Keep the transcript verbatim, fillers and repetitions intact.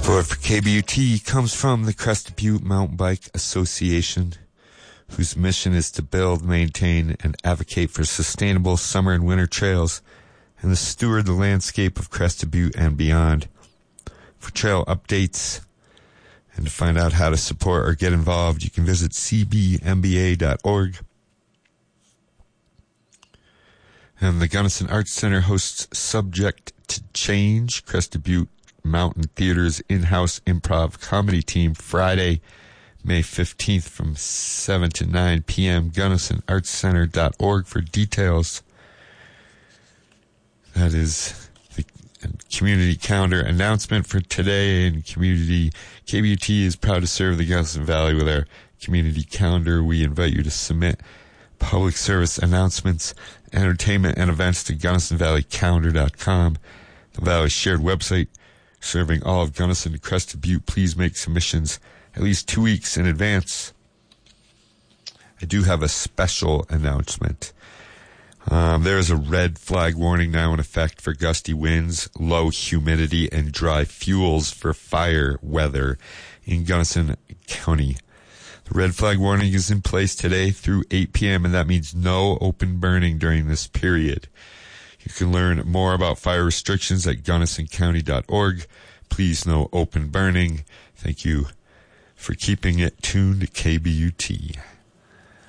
Support for K B U T comes from the Crested Butte Mountain Bike Association, whose mission is to build, maintain, and advocate for sustainable summer and winter trails and to steward the landscape of Crested Butte and beyond. For trail updates and to find out how to support or get involved, you can visit c b m b a dot org. And the Gunnison Arts Center hosts Subject to Change, Crested Butte Mountain Theater's in-house improv comedy team, Friday, May fifteenth from seven to nine p.m. gunnison arts center dot org for details. That is the community calendar announcement for today. And community K B U T is proud to serve the Gunnison Valley with our community calendar. We invite you to submit public service announcements, entertainment, and events to gunnison valley calendar dot com, the Valley's shared website serving all of Gunnison and Crested Butte. Please make submissions at least two weeks in advance. I do have a special announcement. Um, there is a red flag warning now in effect for gusty winds, low humidity, and dry fuels for fire weather in Gunnison County. The red flag warning is in place today through eight p.m., and that means no open burning during this period. You can learn more about fire restrictions at gunnison county dot org. Please, no open burning. Thank you for keeping it tuned to K B U T.